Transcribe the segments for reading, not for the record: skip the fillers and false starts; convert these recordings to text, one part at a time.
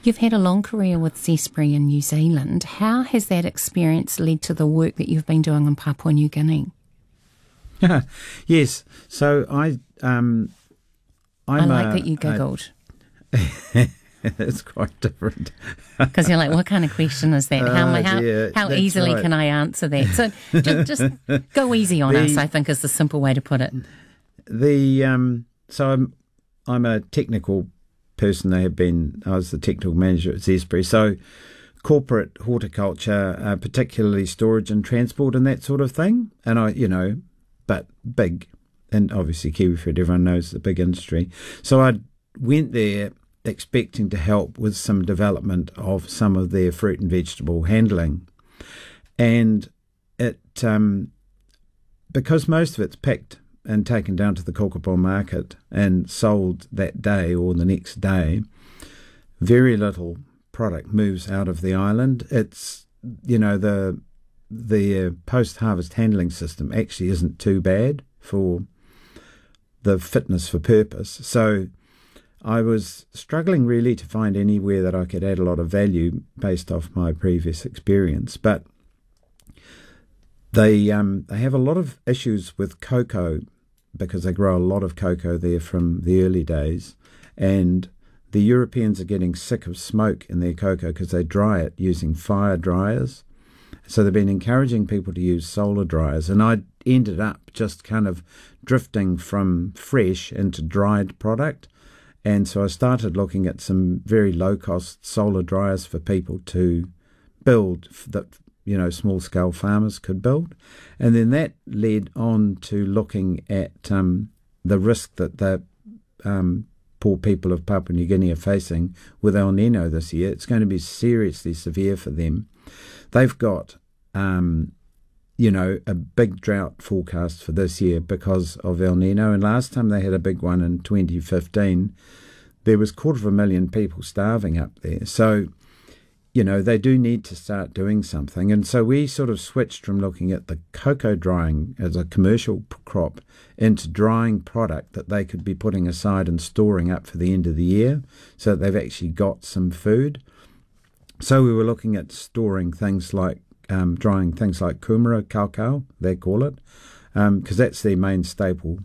You've had a long career with Zespri in New Zealand. How has that experience led to the work that you've been doing in Papua New Guinea? Yes, so I like that you giggled. It's quite different. Because you're like, what kind of question is that? How easily can I answer that? So just go easy on us, I think, is the simple way to put it. So I'm a technical person. I was the technical manager at Zespri. So corporate horticulture, particularly storage and transport and that sort of thing. And but big, and obviously kiwifruit, everyone knows the big industry. So I went there expecting to help with some development of some of their fruit and vegetable handling. And it, because most of it's picked and taken down to the Kokopo market and sold that day or the next day, very little product moves out of the island. It's, the post-harvest handling system actually isn't too bad for the fitness for purpose. So I was struggling really to find anywhere that I could add a lot of value based off my previous experience. But they have a lot of issues with cocoa because they grow a lot of cocoa there from the early days. And the Europeans are getting sick of smoke in their cocoa because they dry it using fire dryers. So they've been encouraging people to use solar dryers. And I ended up just kind of drifting from fresh into dried product. And so I started looking at some very low-cost solar dryers for people to build that, small-scale farmers could build. And then that led on to looking at the risk that the poor people of Papua New Guinea are facing with El Nino this year. It's going to be seriously severe for them. They've got, a big drought forecast for this year because of El Nino. And last time they had a big one in 2015, there was 250,000 people starving up there. So, they do need to start doing something. And so we sort of switched from looking at the cocoa drying as a commercial crop into drying product that they could be putting aside and storing up for the end of the year so that they've actually got some food. So we were looking at storing things like, drying things like kumara, kaukau, they call it, because that's their main staple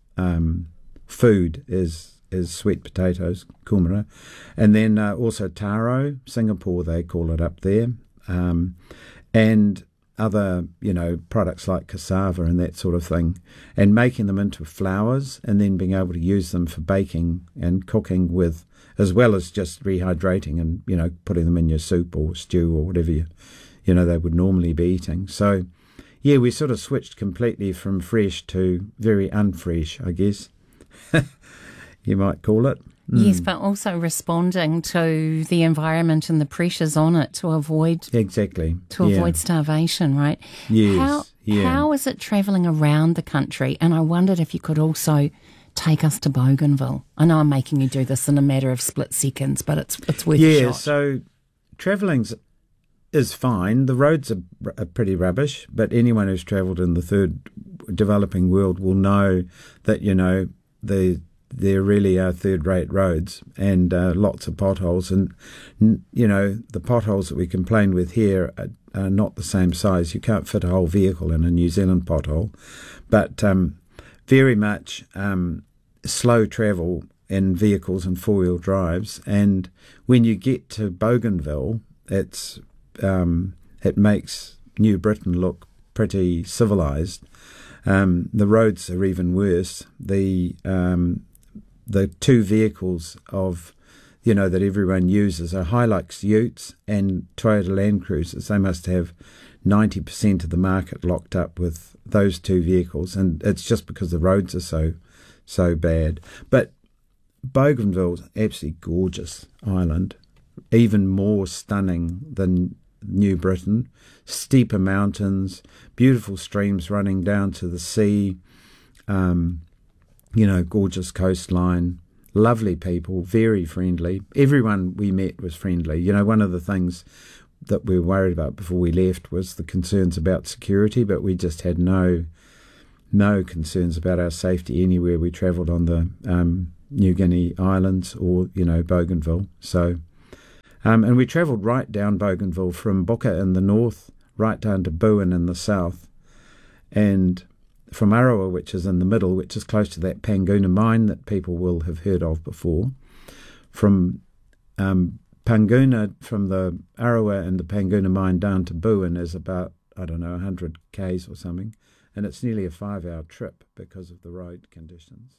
food is sweet potatoes, kumara. And then also taro, Singapore they call it up there, and other, products like cassava and that sort of thing, and making them into flours and then being able to use them for baking and cooking with, as well as just rehydrating and, putting them in your soup or stew or whatever they would normally be eating. So, yeah, we sort of switched completely from fresh to very unfresh, I guess, you might call it. Yes, but also responding to the environment and the pressures on it to avoid avoid starvation, right? Yes. How is it travelling around the country? And I wondered if you could also take us to Bougainville. I know I'm making you do this in a matter of split seconds, but it's worth a shot. Yeah, so travelling is fine. The roads are pretty rubbish, but anyone who's travelled in the third developing world will know that, there really are third-rate roads and lots of potholes. And, the potholes that we complain with here are not the same size. You can't fit a whole vehicle in a New Zealand pothole. But very much slow travel in vehicles and four-wheel drives. And when you get to Bougainville, it makes New Britain look pretty civilised. The roads are even worse. The two vehicles that everyone uses are Hilux Utes and Toyota Land Cruisers. They must have 90% of the market locked up with those two vehicles, and it's just because the roads are so bad. But Bougainville's absolutely gorgeous island, even more stunning than New Britain. Steeper mountains, beautiful streams running down to the sea, gorgeous coastline, lovely people, very friendly. Everyone we met was friendly. One of the things that we were worried about before we left was the concerns about security, but we just had no concerns about our safety anywhere we travelled on the New Guinea Islands or, Bougainville. So, And we travelled right down Bougainville from Boka in the north, right down to Buin in the south, and from Arawa, which is in the middle, which is close to that Panguna mine that people will have heard of before. From Panguna, from the Arawa and the Panguna mine down to Buin is about, 100 k's or something, and it's nearly a 5-hour trip because of the road conditions.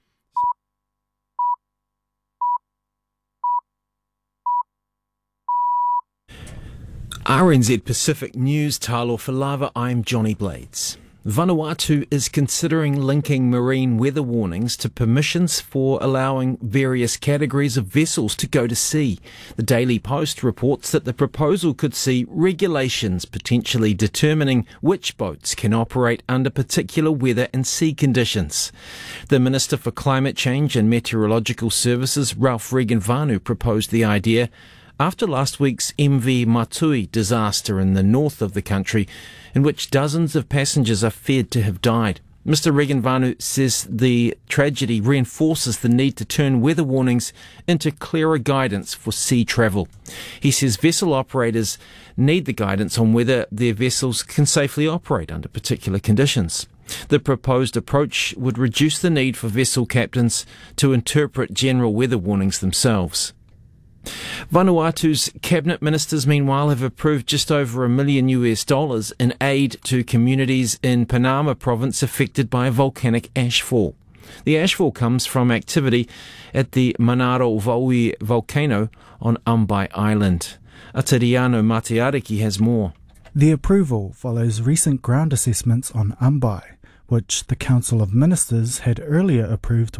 RNZ Pacific News, Talofa Lava, I'm Johnny Blades. Vanuatu is considering linking marine weather warnings to permissions for allowing various categories of vessels to go to sea. The Daily Post reports that the proposal could see regulations potentially determining which boats can operate under particular weather and sea conditions. The Minister for Climate Change and Meteorological Services, Ralph Regenvanu, proposed the idea after last week's MV Matui disaster in the north of the country, in which dozens of passengers are feared to have died. Mr. Regenvanu says the tragedy reinforces the need to turn weather warnings into clearer guidance for sea travel. He says vessel operators need the guidance on whether their vessels can safely operate under particular conditions. The proposed approach would reduce the need for vessel captains to interpret general weather warnings themselves. Vanuatu's cabinet ministers, meanwhile, have approved just over $1 million in aid to communities in Panama province affected by volcanic ashfall. The ashfall comes from activity at the Manaro Vaui volcano on Ambai Island. Atiriano Matiariki has more. The approval follows recent ground assessments on Ambai, which the Council of Ministers had earlier approved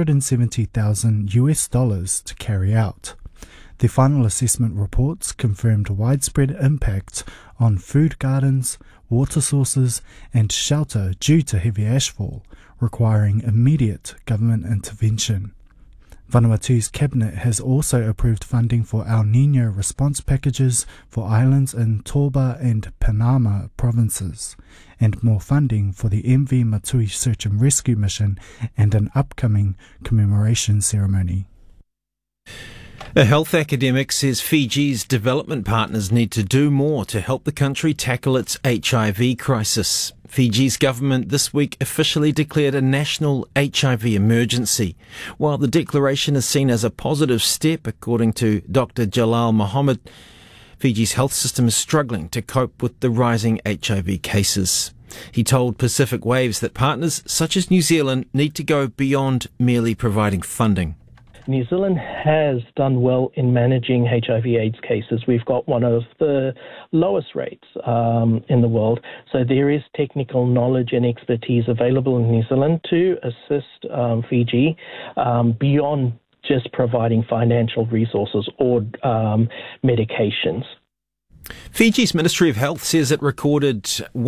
$170,000 to carry out. The final assessment reports confirmed widespread impact on food gardens, water sources and shelter due to heavy ashfall, requiring immediate government intervention. Vanuatu's cabinet has also approved funding for El Niño response packages for islands in Toba and Panama provinces, and more funding for the MV Matui search and rescue mission and an upcoming commemoration ceremony. A health academic says Fiji's development partners need to do more to help the country tackle its HIV crisis. Fiji's government this week officially declared a national HIV emergency. While the declaration is seen as a positive step, according to Dr. Jalal Mohammed, Fiji's health system is struggling to cope with the rising HIV cases. He told Pacific Waves that partners such as New Zealand need to go beyond merely providing funding. New Zealand has done well in managing HIV/AIDS cases. We've got one of the lowest rates in the world. So there is technical knowledge and expertise available in New Zealand to assist Fiji beyond just providing financial resources or medications. Fiji's Ministry of Health says it recorded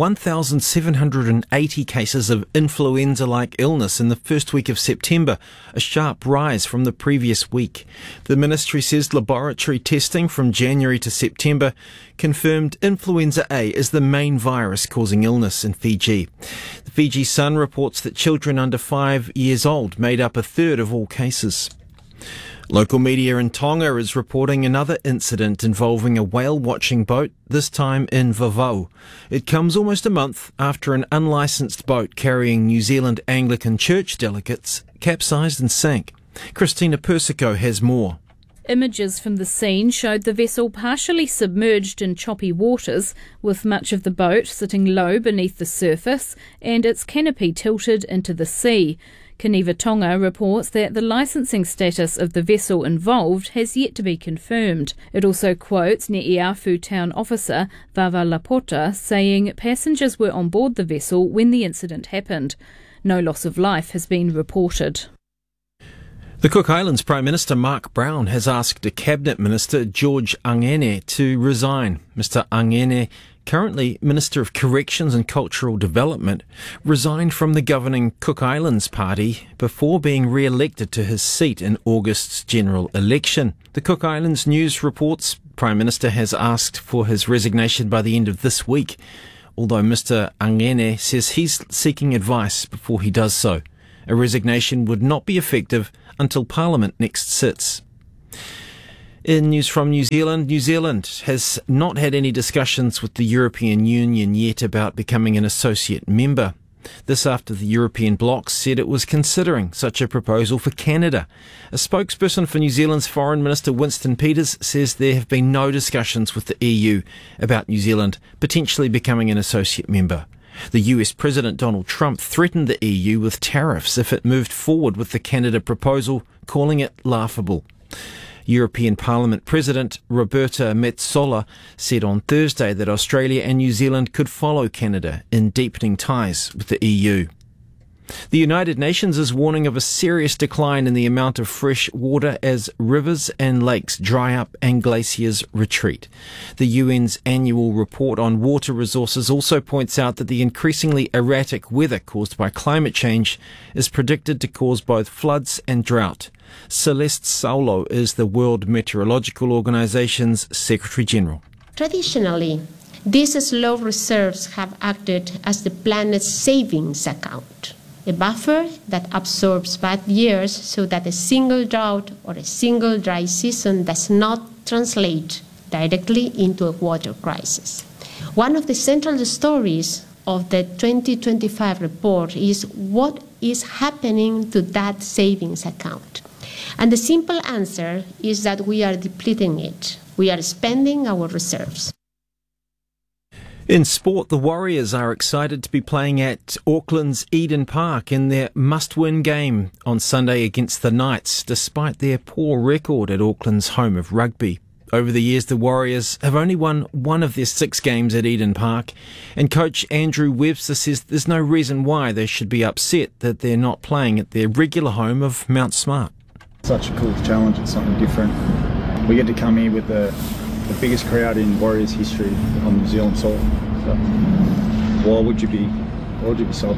1,780 cases of influenza-like illness in the first week of September, a sharp rise from the previous week. The ministry says laboratory testing from January to September confirmed influenza A is the main virus causing illness in Fiji. The Fiji Sun reports that children under 5 years old made up a third of all cases. Local media in Tonga is reporting another incident involving a whale-watching boat, this time in Vavau. It comes almost a month after an unlicensed boat carrying New Zealand Anglican Church delegates capsized and sank. Christina Persico has more. Images from the scene showed the vessel partially submerged in choppy waters, with much of the boat sitting low beneath the surface and its canopy tilted into the sea. Kaniva Tonga reports that the licensing status of the vessel involved has yet to be confirmed. It also quotes Ne'iafu town officer Vava Lapota saying passengers were on board the vessel when the incident happened. No loss of life has been reported. The Cook Islands Prime Minister Mark Brown has asked a Cabinet Minister, George Angene, to resign. Mr Angene, currently Minister of Corrections and Cultural Development, resigned from the governing Cook Islands Party before being re-elected to his seat in August's general election. The Cook Islands News reports Prime Minister has asked for his resignation by the end of this week, although Mr Angene says he's seeking advice before he does so. A resignation would not be effective until Parliament next sits. In news from New Zealand, New Zealand has not had any discussions with the European Union yet about becoming an associate member. This after the European bloc said it was considering such a proposal for Canada. A spokesperson for New Zealand's Foreign Minister Winston Peters says there have been no discussions with the EU about New Zealand potentially becoming an associate member. The US President Donald Trump threatened the EU with tariffs if it moved forward with the Canada proposal, calling it laughable. European Parliament President Roberta Metsola said on Thursday that Australia and New Zealand could follow Canada in deepening ties with the EU. The United Nations is warning of a serious decline in the amount of fresh water as rivers and lakes dry up and glaciers retreat. The UN's annual report on water resources also points out that the increasingly erratic weather caused by climate change is predicted to cause both floods and drought. Celeste Saulo is the World Meteorological Organization's Secretary General. Traditionally, these slow reserves have acted as the planet's savings account, a buffer that absorbs bad years so that a single drought or a single dry season does not translate directly into a water crisis. One of the central stories of the 2025 report is what is happening to that savings account. And the simple answer is that we are depleting it. We are spending our reserves. In sport, the Warriors are excited to be playing at Auckland's Eden Park in their must-win game on Sunday against the Knights, despite their poor record at Auckland's home of rugby. Over the years, the Warriors have only won one of their 6 games at Eden Park, and coach Andrew Webster says there's no reason why they should be upset that they're not playing at their regular home of Mount Smart. Such a cool challenge, it's something different. We get to come here with the biggest crowd in Warriors history on New Zealand soil. So why would you be salty?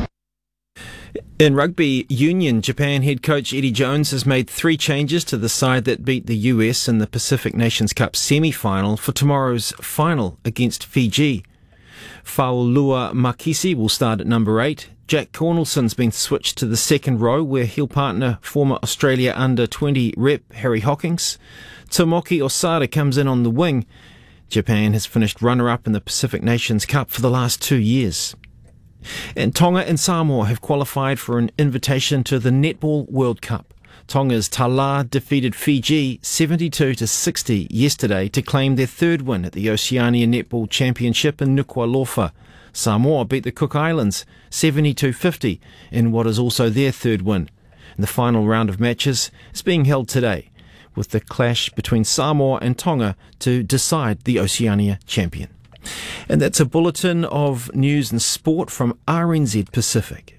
In rugby union, Japan head coach Eddie Jones has made 3 changes to the side that beat the US in the Pacific Nations Cup semi-final for tomorrow's final against Fiji. Faulua Makisi will start at number 8. Jack Cornelson's been switched to the second row where he'll partner former Australia under-20 rep Harry Hockings. Tomoki Osada comes in on the wing. Japan has finished runner-up in the Pacific Nations Cup for the last 2 years. And Tonga and Samoa have qualified for an invitation to the Netball World Cup. Tonga's Tala defeated Fiji 72-60 yesterday to claim their 3rd win at the Oceania Netball Championship in Nuku'alofa. Samoa beat the Cook Islands 72-50 in what is also their 3rd win. And the final round of matches is being held today, with the clash between Samoa and Tonga to decide the Oceania champion. And that's a bulletin of news and sport from RNZ Pacific.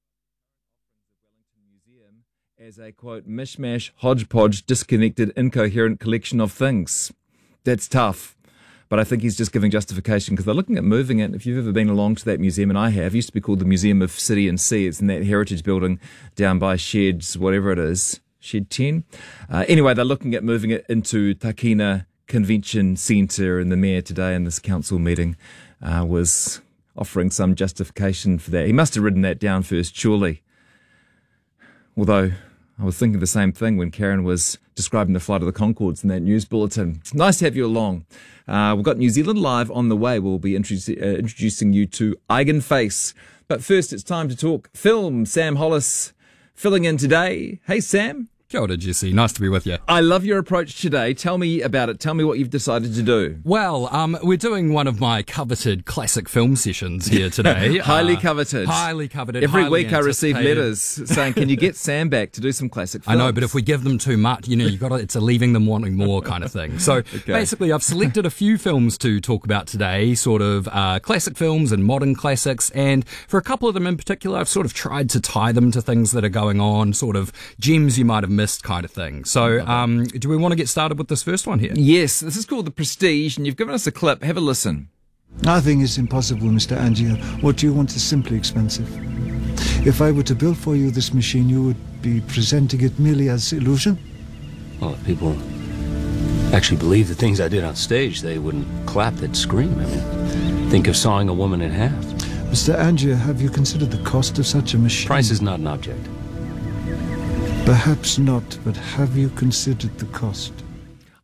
As a, quote, mishmash, hodgepodge, disconnected, incoherent collection of things. That's tough. But I think he's just giving justification because they're looking at moving it. If you've ever been along to that museum, and I have, it used to be called the Museum of City and Sea. It's in that heritage building down by Sheds, whatever it is, Shed 10. Anyway, they're looking at moving it into Takina Convention Centre, and the mayor today in this council meeting was offering some justification for that. He must have written that down first, surely. Although I was thinking the same thing when Karen was describing the flight of the Concords in that news bulletin. It's nice to have you along. We've got New Zealand Live on the way. We'll be introducing you to Eigenface. But first, it's time to talk film. Sam Hollis filling in today. Hey, Sam. Kia ora, Jesse. Nice to be with you. I love your approach today. Tell me about it. Tell me what you've decided to do. Well, we're doing one of my coveted classic film sessions here today. Highly coveted. Highly coveted. Every week I receive letters saying, can you get Sam back to do some classic films? I know, but if we give them too much, you got it's a leaving them wanting more kind of thing. So basically, I've selected a few films to talk about today, sort of classic films and modern classics. And for a couple of them in particular, I've sort of tried to tie them to things that are going on, sort of gems you might have missed kind of thing. So do we want to get started with this first one here? Yes, this is called The Prestige, and you've given us a clip. Have a listen. Nothing is impossible, Mr. Angier. What you want is simply expensive. If I were to build for you this machine, you would be presenting it merely as illusion? Well, if people actually believed the things I did on stage, they wouldn't clap, they'd scream. I mean, think of sawing a woman in half. Mr. Angier, have you considered the cost of such a machine? Price is not an object. Perhaps not, but have you considered the cost?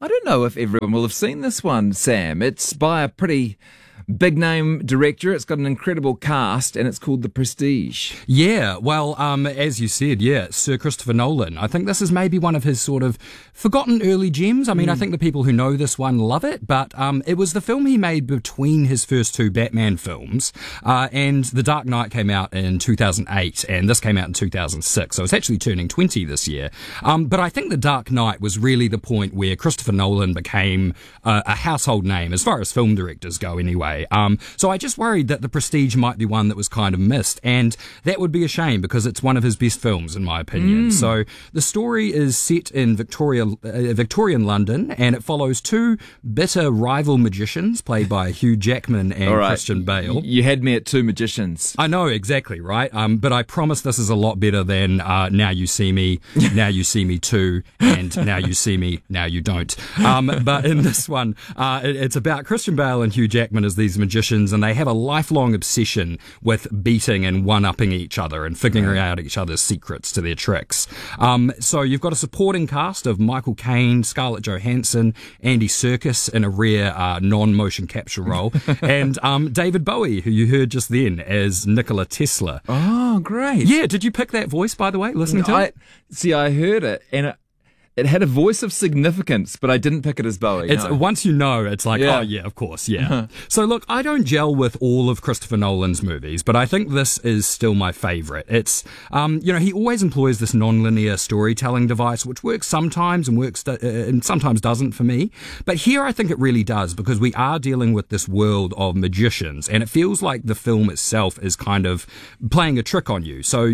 I don't know if everyone will have seen this one, Sam. It's by a pretty big name director. It's got an incredible cast, and it's called The Prestige. Yeah, well, as you said, Sir Christopher Nolan. I think this is maybe one of his sort of forgotten early gems. I mean, I think the people who know this one love it, but it was the film he made between his first two Batman films, and The Dark Knight came out in 2008, and this came out in 2006, so it's actually turning 20 this year. But I think The Dark Knight was really the point where Christopher Nolan became a household name, as far as film directors go anyway. So I just worried that The Prestige might be one that was kind of missed, and that would be a shame because it's one of his best films in my opinion. So the story is set in Victorian London, and it follows two bitter rival magicians played by Hugh Jackman and Christian Bale. You had me at two magicians. I know, exactly, right? But I promise this is a lot better than Now You See Me, Now You See Me Too, and Now You See Me, Now You Don't. But in this one, it's about Christian Bale and Hugh Jackman as these magicians, and they have a lifelong obsession with beating and one-upping each other and figuring out each other's secrets to their tricks. So you've got a supporting cast of Michael Caine, Scarlett Johansson, Andy Serkis in a rare non-motion capture role, and David Bowie, who you heard just then as Nikola Tesla. Oh, great. Yeah, did you pick that voice, by the way, listening to it? See, I heard it, and it had a voice of significance, but I didn't pick it as Bowie. Once you know, it's like, oh yeah, of course, yeah. So look, I don't gel with all of Christopher Nolan's movies, but I think this is still my favourite. It's, he always employs this non-linear storytelling device, which works sometimes and sometimes doesn't for me. But here I think it really does, because we are dealing with this world of magicians, and it feels like the film itself is kind of playing a trick on you. So,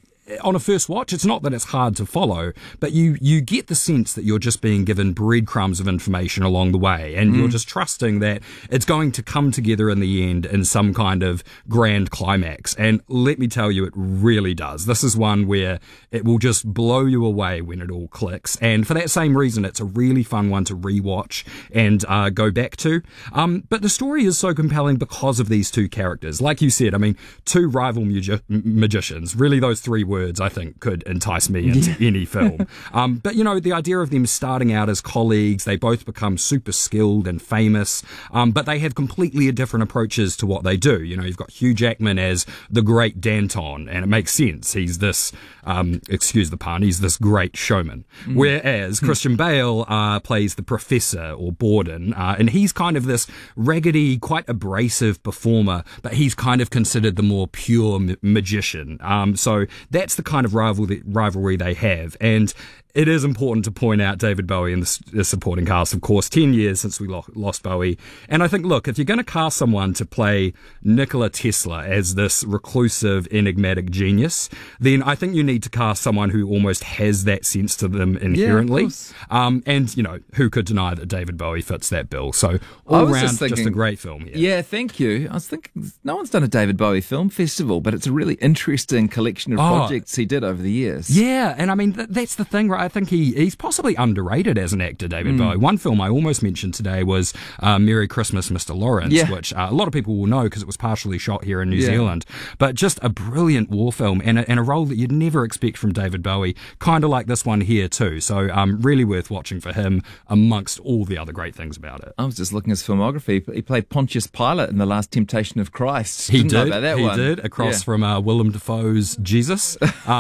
on a first watch, it's not that it's hard to follow, but you get the sense that you're just being given breadcrumbs of information along the way, and you're just trusting that it's going to come together in the end in some kind of grand climax. And let me tell you, it really does. This is one where it will just blow you away when it all clicks. And for that same reason, it's a really fun one to rewatch and go back to. But the story is so compelling because of these two characters. Like you said, I mean, two rival magicians, really those three words I think could entice me into any film. But the idea of them starting out as colleagues, they both become super skilled and famous, but they have completely different approaches to what they do. You've got Hugh Jackman as the great Danton, and it makes sense. He's this, excuse the pun, he's this great showman. Whereas Christian Bale plays the Professor, or Borden, and he's kind of this raggedy, quite abrasive performer, but he's kind of considered the more pure magician. So that's the kind of rivalry they have. And it is important to point out David Bowie in the supporting cast, of course. 10 years since we lost Bowie. And I think, look, if you're going to cast someone to play Nikola Tesla as this reclusive, enigmatic genius, then I think you need to cast someone who almost has that sense to them inherently. And, who could deny that David Bowie fits that bill? So all around, just a great film here. Yeah, thank you. I was thinking, no one's done a David Bowie film festival, but it's a really interesting collection of projects he did over the years. Yeah, and I mean, that's the thing, right? I think he's possibly underrated as an actor, David Bowie. One film I almost mentioned today was Merry Christmas, Mr. Lawrence, which a lot of people will know because it was partially shot here in New Zealand. But just a brilliant war film and a role that you'd never expect from David Bowie, kind of like this one here too. So really worth watching for him amongst all the other great things about it. I was just looking at his filmography. He played Pontius Pilate in The Last Temptation of Christ. He did, across from Willem Dafoe's Jesus.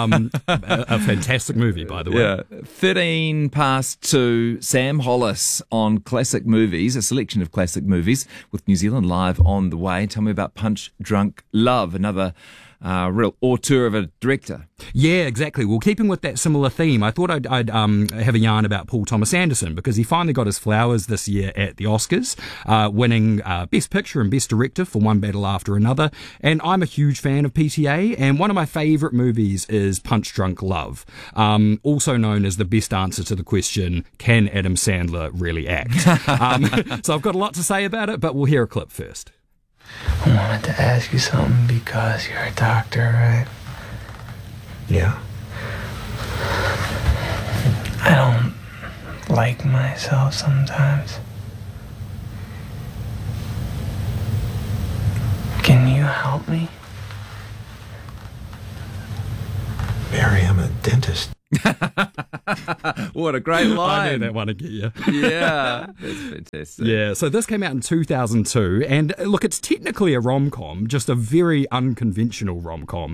A fantastic movie, by the way. Yeah. 13 past 2, Sam Hollis on Classic Movies, a selection of classic movies with New Zealand Live on the way. Tell me about Punch Drunk Love, another real auteur of a director. Yeah, exactly. Well, keeping with that similar theme, I thought I'd have a yarn about Paul Thomas Anderson, because he finally got his flowers this year at the Oscars, winning Best Picture and Best Director for One Battle After Another. And I'm a huge fan of PTA, and one of my favourite movies is Punch Drunk Love, also known as the best answer to the question, can Adam Sandler really act? So I've got a lot to say about it, but we'll hear a clip first. I wanted to ask you something because you're a doctor, right? Yeah. I don't like myself sometimes. Can you help me? Barry, I'm a dentist. What a great line. I knew that one would get you. Yeah, that's fantastic. Yeah, so this came out in 2002, and look, it's technically a rom-com, just a very unconventional rom-com.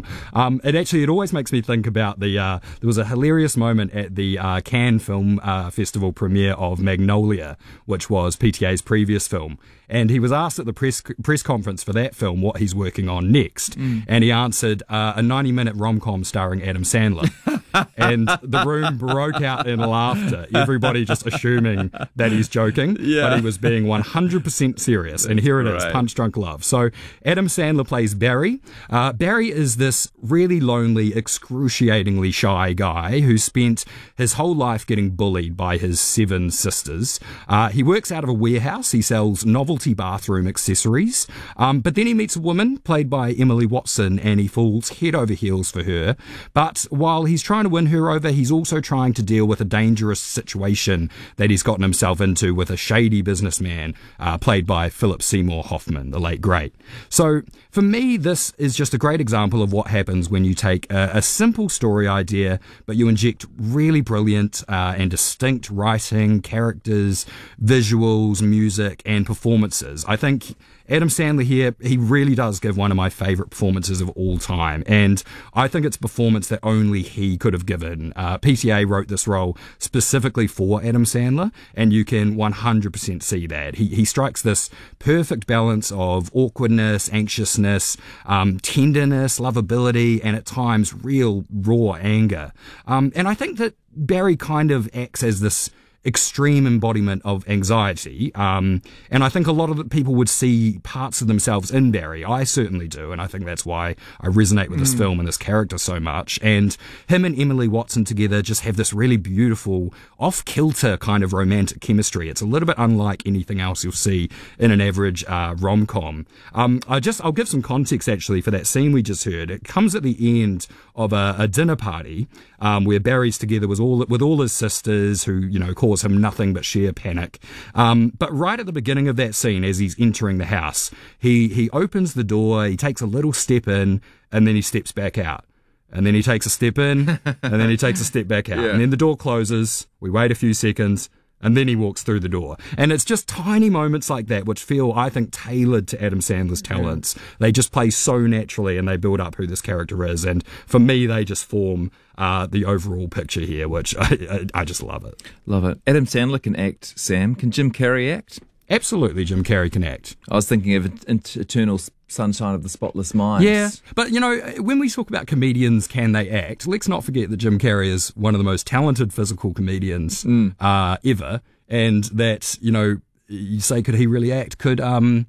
It always makes me think about there was a hilarious moment at the Cannes Film Festival premiere of Magnolia, which was PTA's previous film. And he was asked at the press conference for that film what he's working on next. And he answered, a 90-minute rom-com starring Adam Sandler. And the room broke out in laughter, everybody just assuming that he's joking, but he was being 100% serious. And here it is, Punch Drunk Love. So Adam Sandler plays Barry. Barry is this really lonely, excruciatingly shy guy who spent his whole life getting bullied by his 7 sisters. He works out of a warehouse. He sells novelty bathroom accessories. But then he meets a woman played by Emily Watson, and he falls head over heels for her. But while he's trying to win her over, he's also trying to deal with a dangerous situation that he's gotten himself into with a shady businessman played by Philip Seymour Hoffman, the late great. So for me, this is just a great example of what happens when you take a simple story idea, but you inject really brilliant and distinct writing, characters, visuals, music, and performances. I think Adam Sandler here, he really does give one of my favourite performances of all time, and I think it's a performance that only he could have given. PTA wrote this role specifically for Adam Sandler, and you can 100% see that. He strikes this perfect balance of awkwardness, anxiousness, tenderness, lovability, and at times real raw anger. And I think that Barry kind of acts as this extreme embodiment of anxiety. And I think a lot of people would see parts of themselves in Barry. I certainly do. And I think that's why I resonate with this film and this character so much. And him and Emily Watson together just have this really beautiful, off-kilter kind of romantic chemistry. It's a little bit unlike anything else you'll see in an average rom-com. I'll give some context actually for that scene we just heard. It comes at the end of a dinner party where Barry's together with all his sisters who, cause him nothing but sheer panic. But right at the beginning of that scene, as he's entering the house, he opens the door, he takes a little step in, and then he steps back out. And then he takes a step in, and then he takes a step back out. Yeah. And then the door closes, we wait a few seconds, and then he walks through the door. And it's just tiny moments like that which feel, I think, tailored to Adam Sandler's talents. Yeah. They just play so naturally and they build up who this character is. And for me, they just form the overall picture here, which I just love it. Love it. Adam Sandler can act, Sam. Can Jim Carrey act? Absolutely, Jim Carrey can act. I was thinking of Eternal Sunshine of the Spotless Mind. Yeah, but when we talk about comedians, can they act? Let's not forget that Jim Carrey is one of the most talented physical comedians ever, and that you say, could he really act? Could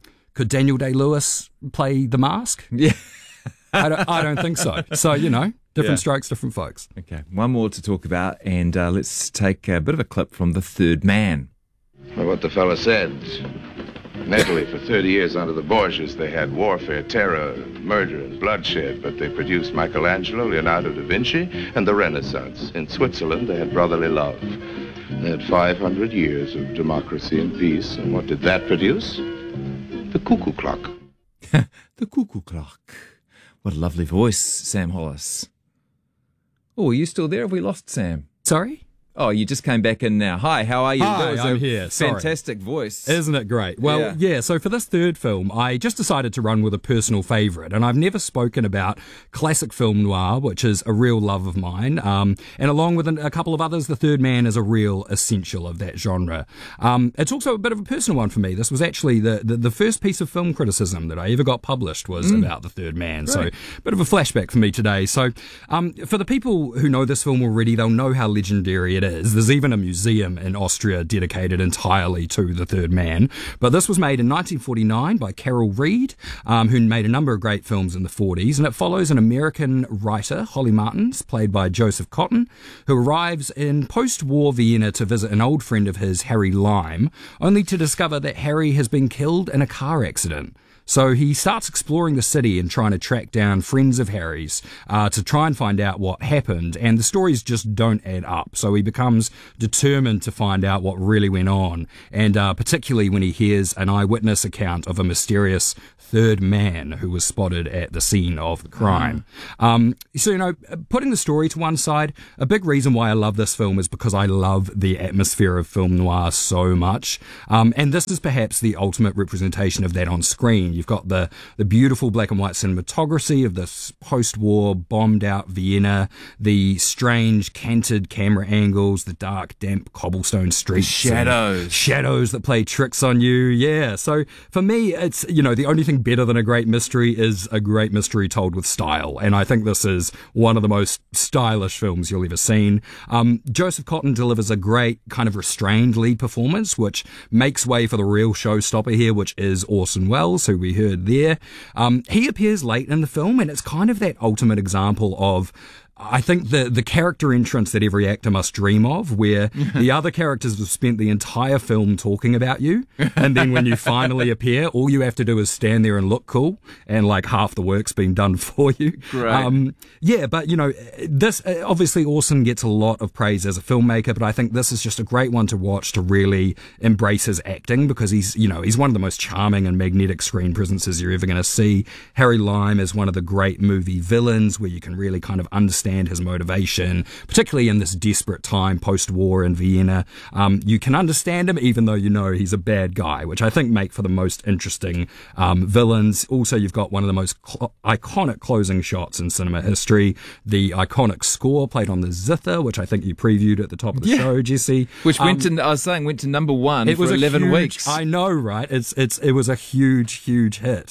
Daniel Day-Lewis play The Mask? Yeah, I don't think so. So different strokes, different folks. Okay, one more to talk about, and let's take a bit of a clip from The Third Man. Well, what the fella said. In Italy, for 30 years under the Borgias, they had warfare, terror, murder, and bloodshed, but they produced Michelangelo, Leonardo da Vinci, and the Renaissance. In Switzerland, they had brotherly love. They had 500 years of democracy and peace, and what did that produce? The cuckoo clock. The cuckoo clock. What a lovely voice, Sam Hollis. Oh, are you still there? Have we lost Sam? Sorry? Oh, you just came back in now. Hi, how are you? Hi, that was I'm here. Fantastic voice. Isn't it great? Well, yeah, so for this third film, I just decided to run with a personal favourite, and I've never spoken about classic film noir, which is a real love of mine, and along with a couple of others, The Third Man is a real essential of that genre. It's also a bit of a personal one for me. This was actually the first piece of film criticism that I ever got published was about The Third Man, so a bit of a flashback for me today. So for the people who know this film already, they'll know how legendary it is. There's even a museum in Austria dedicated entirely to The Third Man. But this was made in 1949 by Carol Reed, who made a number of great films in the 40s. And it follows an American writer, Holly Martins, played by Joseph Cotten, who arrives in post-war Vienna to visit an old friend of his, Harry Lime, only to discover that Harry has been killed in a car accident. So he starts exploring the city and trying to track down friends of Harry's to try and find out what happened, and the stories just don't add up. So he becomes determined to find out what really went on, and particularly when he hears an eyewitness account of a mysterious third man who was spotted at the scene of the crime. So, putting the story to one side, a big reason why I love this film is because I love the atmosphere of film noir so much. And this is perhaps the ultimate representation of that on screen. You've got the beautiful black and white cinematography of this post-war bombed out Vienna, the strange canted camera angles, the dark, damp cobblestone streets. Shadows that play tricks on you. Yeah. So for me, it's, the only thing better than a great mystery is a great mystery told with style. And I think this is one of the most stylish films you'll ever seen. Joseph Cotten delivers a great kind of restrained lead performance, which makes way for the real showstopper here, which is Orson Welles, who we heard there. He appears late in the film, and it's kind of that ultimate example of, I think, the character entrance that every actor must dream of, where the other characters have spent the entire film talking about you, and then when you finally appear, all you have to do is stand there and look cool, and like half the work's been done for you. Great. But this obviously Orson gets a lot of praise as a filmmaker, but I think this is just a great one to watch to really embrace his acting, because he's one of the most charming and magnetic screen presences you're ever going to see. Harry Lime is one of the great movie villains, where you can really kind of understand his motivation, particularly in this desperate time post-war in Vienna. You can understand him even though he's a bad guy, which I think make for the most interesting villains. Also, you've got one of the most iconic closing shots in cinema history, the iconic score played on the zither, which I think you previewed at the top of the show, Jesse. Which went to number one for 11 weeks. I know, right? It was a huge hit.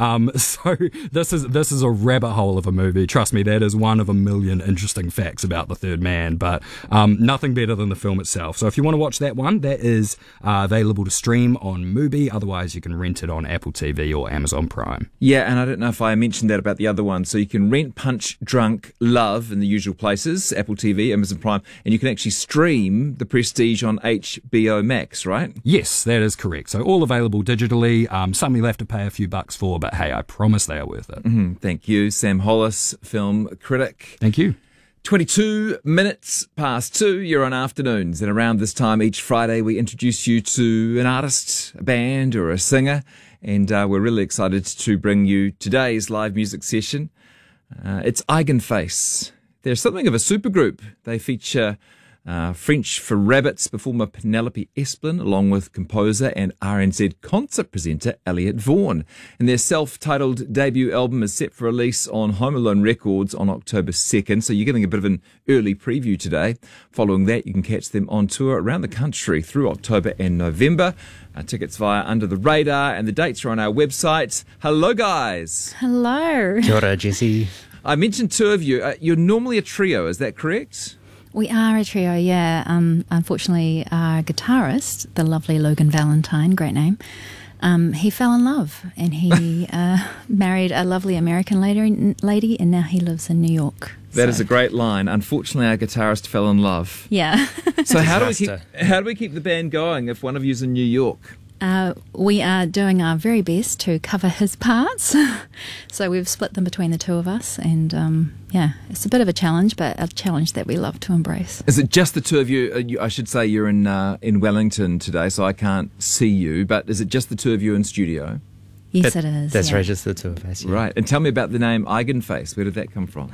So this is a rabbit hole of a movie. Trust me, that is one of a million interesting facts about the third man, but nothing better than the film itself. So if you want to watch that one, that is available to stream on Mubi. Otherwise, you can rent it on Apple TV or Amazon Prime. Yeah, and I don't know if I mentioned that about the other one. So you can rent Punch Drunk Love in the usual places, Apple TV, Amazon Prime, and you can actually stream The Prestige on HBO Max, right? Yes, that is correct. So all available digitally. Some you'll have to pay a few bucks for, but hey, I promise they are worth it. Mm-hmm. Thank you, Sam Hollis, film critic. Thank you. 22 minutes past 2, you're on Afternoons, and around this time each Friday we introduce you to an artist, a band or a singer, and we're really excited to bring you today's live music session. It's Eigenface. They're something of a supergroup. They feature French for Rabbits performer Penelope Esplin, along with composer and RNZ concert presenter Elliot Vaughan. And their self-titled debut album is set for release on Home Alone Records on October 2nd, so you're getting a bit of an early preview today. Following that, you can catch them on tour around the country through October and November. Tickets via Under the Radar, and the dates are on our website. Hello, guys. Hello. Kia ora, Jesse. I mentioned two of you. You're normally a trio, is that correct? We are a trio, yeah. Unfortunately, our guitarist, the lovely Logan Valentine, great name, he fell in love, and he married a lovely American lady, and now he lives in New York. That is a great line. Unfortunately, our guitarist fell in love. Yeah. So how do we keep the band going if one of you's in New York? We are doing our very best to cover his parts. So we've split them between the two of us, and it's a bit of a challenge, but a challenge that we love to embrace. Is it just the two of you? I should say you're in Wellington today, so I can't see you, but is it just the two of you in studio? Yes, it is. That's right, just the two of us. Yeah. Right, and tell me about the name Eigenface. Where did that come from?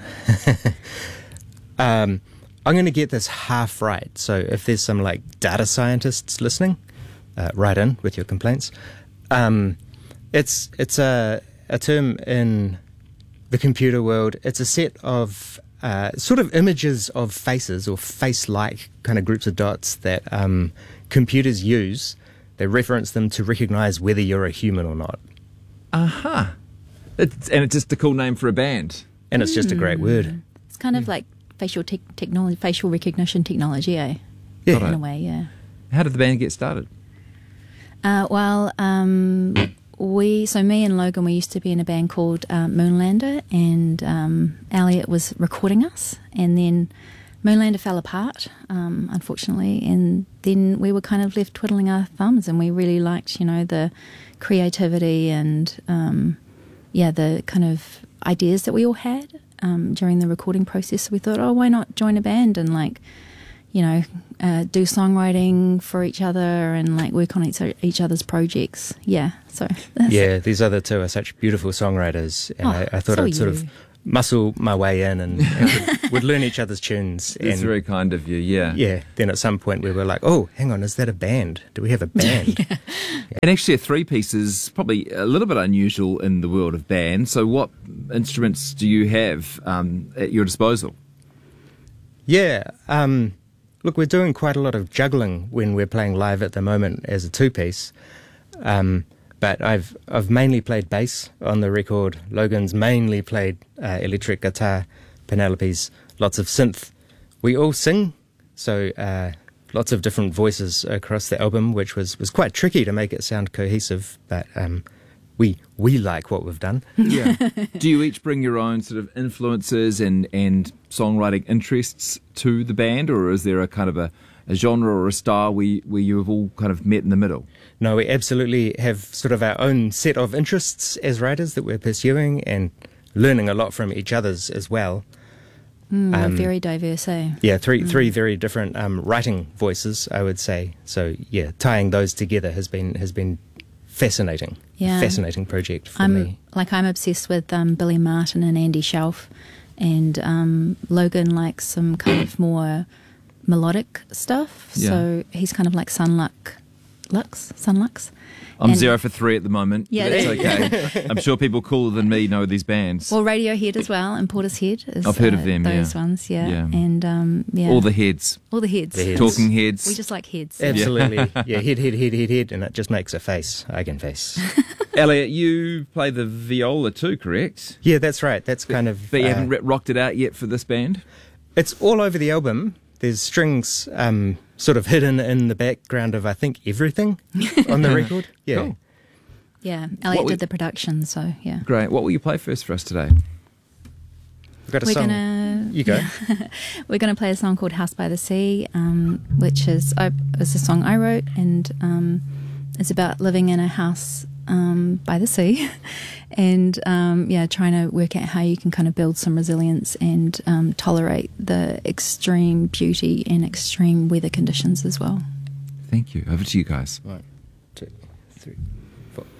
I'm going to get this half right, so if there's some data scientists listening, write in with your complaints. It's a term in the computer world. It's a set of sort of images of faces or face-like kind of groups of dots that computers use. They reference them to recognize whether you're a human or not. Aha. It's just a cool name for a band. And it's just a great word. It's kind of like facial technology, facial recognition technology, eh? Yeah. In a way, yeah. How did the band get started? Me and Logan, we used to be in a band called Moonlander, and Elliot was recording us, and then Moonlander fell apart, unfortunately, and then we were kind of left twiddling our thumbs, and we really liked, the creativity and, the kind of ideas that we all had during the recording process. So we thought, why not join a band and, do songwriting for each other and, work on each other's projects. Yeah, so that's these other two are such beautiful songwriters, and I thought I'd sort of muscle my way in and would learn each other's tunes. It's very kind of you, yeah. Yeah, then at some point we were like, oh, hang on, is that a band? Do we have a band? Yeah. And actually a three-piece is probably a little bit unusual in the world of bands. So what instruments do you have at your disposal? Yeah, look, we're doing quite a lot of juggling when we're playing live at the moment as a two-piece. But I've mainly played bass on the record. Logan's mainly played electric guitar. Penelope's lots of synth. We all sing, so lots of different voices across the album, which was quite tricky to make it sound cohesive. But we like what we've done. Yeah. Do you each bring your own sort of influences and songwriting interests to the band, or is there a kind of a genre or a style where you have all kind of met in the middle? No, we absolutely have sort of our own set of interests as writers that we're pursuing and learning a lot from each other's as well. Very diverse, eh? Yeah, three very different writing voices, I would say. So yeah, tying those together has been fascinating. Yeah. Fascinating project for me. I'm obsessed with Billy Martin and Andy Shelf, and Logan likes some kind of more melodic stuff. Yeah. So he's kind of like Sunlux. I'm 0 for 3 at the moment. Yeah, that's okay. I'm sure people cooler than me know these bands. Well, Radiohead as well, and Portishead. I've heard of them. Those ones, yeah. And all the heads. All the heads. Talking heads. We just like heads. Absolutely. Yeah, head, and it just makes a face. Eigenface. Elliot, you play the viola too, correct? Yeah, that's right. That's kind of. But you haven't rocked it out yet for this band? It's all over the album. There's strings sort of hidden in the background of, I think, everything on the record. Yeah. Cool. Yeah, Elliot did the production, so yeah. Great. What will you play first for us today? We've got a song. You go. We're going to play a song called House by the Sea, which is a song I wrote, and it's about living in a house by the sea and trying to work out how you can kind of build some resilience and tolerate the extreme beauty and extreme weather conditions as well. Thank you. Over to you guys. 1, 2, 3, 4.